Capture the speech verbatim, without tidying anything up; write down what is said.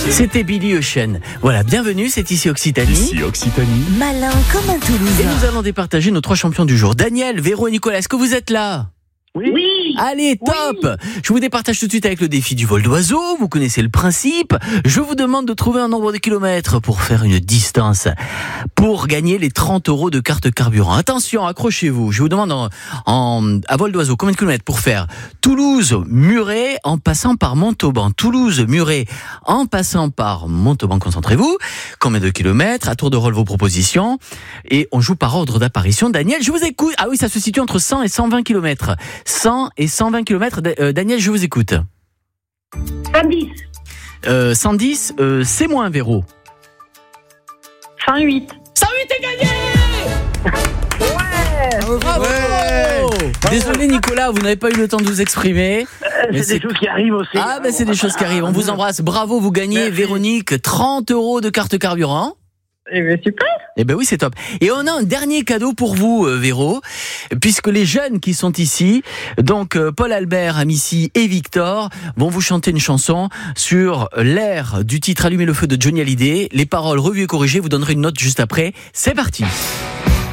C'était Billy Ocean. Voilà, bienvenue, c'est ici Occitanie. Ici Occitanie. Malin comme un Toulousain. Et nous allons départager nos trois champions du jour. Daniel, Véro et Nicolas, est-ce que vous êtes là ? Oui. oui. Allez, top oui. Je vous départage tout de suite avec le défi du vol d'oiseau. Vous connaissez le principe. Je vous demande de trouver un nombre de kilomètres pour faire une distance, pour gagner les trente euros de carte carburant. Attention, accrochez-vous. Je vous demande en, en, à vol d'oiseau combien de kilomètres pour faire Toulouse-Muret en passant par Montauban. Toulouse-Muret en passant par Montauban, concentrez-vous. Combien de kilomètres? À tour de rôle vos propositions. Et on joue par ordre d'apparition. Daniel, je vous écoute. Ah oui, ça se situe entre cent et cent vingt kilomètres. cent et cent vingt kilomètres. Euh, Daniel, je vous écoute. cent dix. Euh, cent dix, euh, c'est moins, Véro. cent huit. cent huit est gagné. Ouais. Bravo. Ouais. Désolé Nicolas, vous n'avez pas eu le temps de vous exprimer. Euh, c'est, c'est des choses qui arrivent aussi. Ah, ben c'est des choses qui arrivent. On vous embrasse. Bravo, vous gagnez, Merci. Véronique, trente euros de carte carburant. Eh bien, super. Eh ben oui, c'est top. Et on a un dernier cadeau pour vous, euh, Véro, puisque les jeunes qui sont ici, donc euh, Paul Albert, Amici et Victor, vont vous chanter une chanson sur l'air du titre Allumer le feu de Johnny Hallyday. Les paroles revues et corrigées, vous donnerez une note juste après. C'est parti.